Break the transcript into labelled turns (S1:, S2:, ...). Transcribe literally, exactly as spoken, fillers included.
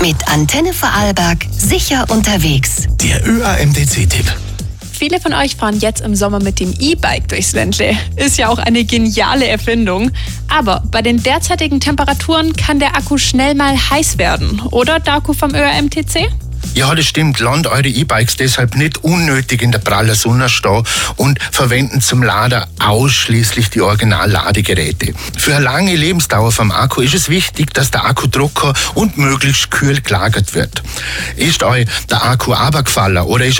S1: Mit Antenne Vorarlberg sicher unterwegs.
S2: Der Ö A M T C-Tipp.
S3: Viele von euch fahren jetzt im Sommer mit dem E-Bike durchs Ländle. Ist ja auch eine geniale Erfindung. Aber bei den derzeitigen Temperaturen kann der Akku schnell mal heiß werden. Oder, Darko vom Ö A M T C?
S2: Ja, das stimmt. Lasst eure E-Bikes deshalb nicht unnötig in der prallen Sonne stehen und verwenden zum Laden ausschließlich die Original-Ladegeräte. Für eine lange Lebensdauer vom Akku ist es wichtig, dass der Akku trocken und möglichst kühl gelagert wird. Ist euch der Akku runtergefallen oder ist